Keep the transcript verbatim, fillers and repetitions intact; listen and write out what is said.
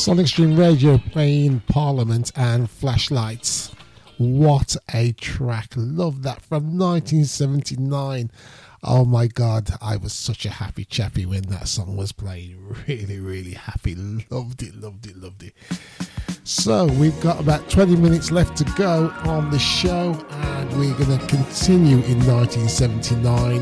Sonic Stream Radio playing Parliament and Flashlights. What a track. Love that from nineteen seventy-nine. Oh my God, I was such a happy chappy when that song was played. Really, really happy. Loved it, loved it, loved it. So we've got about twenty minutes left to go on the show, and we're going to continue in nineteen seventy-nine